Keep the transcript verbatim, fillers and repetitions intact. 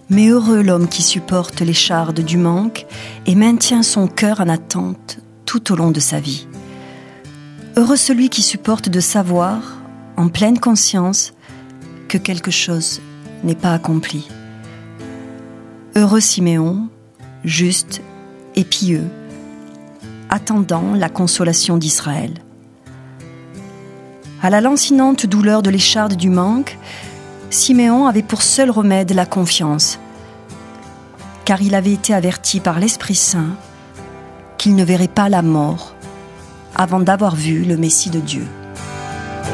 Mais heureux l'homme qui supporte les chardes du manque et maintient son cœur en attente tout au long de sa vie. Heureux celui qui supporte de savoir, en pleine conscience, que quelque chose n'est pas accompli. Heureux Siméon, juste et pieux, attendant la consolation d'Israël. À la lancinante douleur de l'écharde du manque, Siméon avait pour seul remède la confiance, car il avait été averti par l'Esprit Saint qu'il ne verrait pas la mort avant d'avoir vu le Messie de Dieu.